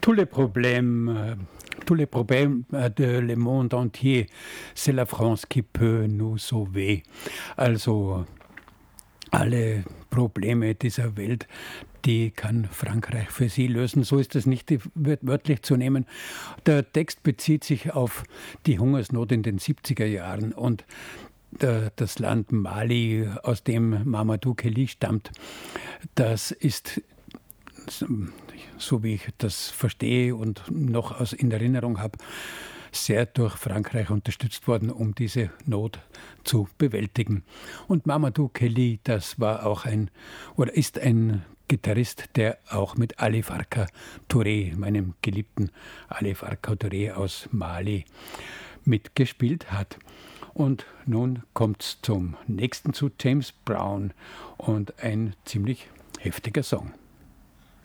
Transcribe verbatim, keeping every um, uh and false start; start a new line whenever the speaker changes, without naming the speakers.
Tous les problèmes, euh, tous les problèmes euh, de le monde entier, c'est la France qui peut nous sauver. Also alle Probleme dieser Welt, die kann Frankreich für sie lösen. So ist das nicht wörtlich zu nehmen. Der Text bezieht sich auf die Hungersnot in den siebziger Jahren und der, das Land Mali, aus dem Mamadou Kelly stammt, das ist, so wie ich das verstehe und noch aus in Erinnerung habe, sehr durch Frankreich unterstützt worden, um diese Not zu bewältigen. Und Mamadou Kelly, das war auch ein oder ist ein Gitarrist, der auch mit Ali Farka Touré, meinem geliebten Ali Farka Touré aus Mali, mitgespielt hat. Und nun kommt's zum nächsten, zu James Brown und ein ziemlich heftiger Song.